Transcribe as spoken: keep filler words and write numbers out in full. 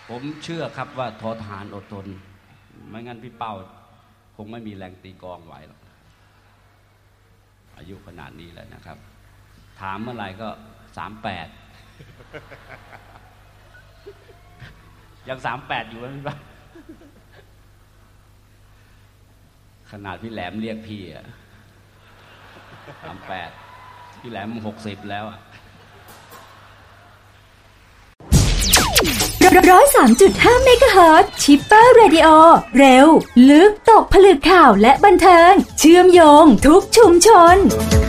ผมเชื่อครับว่าทอทหารอดทนไม่งั้นพี่เป้าคงไม่มีแรงตีกองไหวหรอกอายุขนาดนี้แล้วนะครับถามเมื่อไหร่ก็สามแปดยังสามแปดอยู่ไหมพี่เป้าขนาดพี่แหลมเรียกพี่อะสามแปดพี่แหลมหกสิบแล้วอะร้อยสามจุดห้าเมกะเฮิรตซ์ชิปเปอร์เรดิโอเร็วลึกตกผลึกข่าวและบันเทิงเชื่อมโยงทุกชุมชน